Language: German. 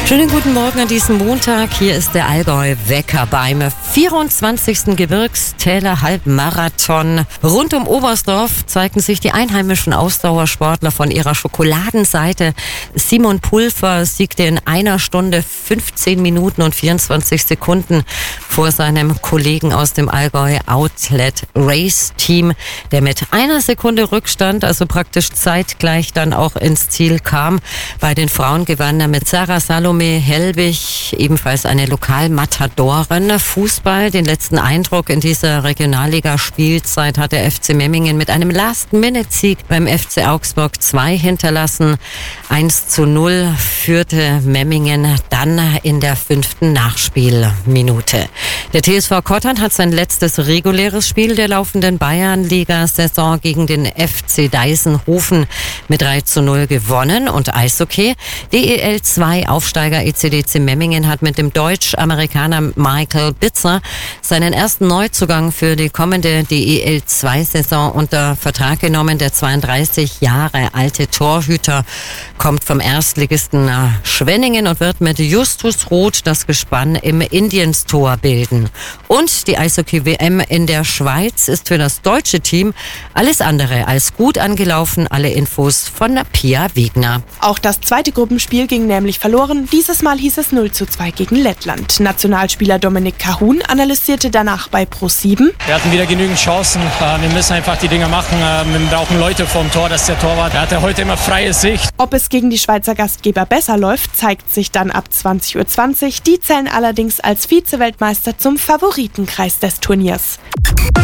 Schönen guten Morgen an diesem Montag. Hier ist der Allgäu-Wecker beim 24. Gebirgstäler Halbmarathon. Rund um Oberstdorf zeigten sich die einheimischen Ausdauersportler von ihrer Schokoladenseite. Simon Pulver siegte in 1 Stunde 15 Minuten und 24 Sekunden vor seinem Kollegen aus dem Allgäu Outlet Race Team, der mit 1 Sekunde Rückstand, also praktisch zeitgleich dann auch ins Ziel kam. Bei den Frauen gewann er mit Sarah Salome Helbig, ebenfalls eine Lokalmatadorin. Fußball, den letzten Eindruck in dieser Regionalliga-Spielzeit hat der FC Memmingen mit einem Last-Minute-Sieg beim FC Augsburg 2 hinterlassen. 1:0 führte Memmingen dann in der 5. Nachspielminute. Der TSV Kottern hat sein letztes reguläres Spiel der laufenden Bayernliga-Saison gegen den FC Deisenhofen mit 3:0 gewonnen. Und Eishockey, DEL 2 Aufsteiger ECDC Memmingen hat mit dem Deutsch-Amerikaner Michael Bitzer seinen ersten Neuzugang für die kommende DEL 2-Saison unter Vertrag genommen. Der 32 Jahre alte Torhüter kommt vom Erstligisten Schwenningen und wird mit Justus Roth das Gespann im Indiens-Tor bilden. Und die Eishockey-WM in der Schweiz ist für das deutsche Team alles andere als gut angelaufen. Alle Infos von Pia Wegner. Auch das zweite Gruppenspiel ging nämlich verloren. Dieses Mal hieß es 0:2 gegen Lettland. Nationalspieler Dominik Kahun analysierte danach bei Pro7. Wir hatten wieder genügend Chancen. Wir müssen einfach die Dinge machen. Wir brauchen Leute vorm Tor, dass der Torwart, der hatte heute immer freie Sicht. Ob es gegen die Schweizer Gastgeber besser läuft, zeigt sich dann ab 20:20 Uhr. Die zählen allerdings als Vize-Weltmeister zum Favoritenkreis des Turniers.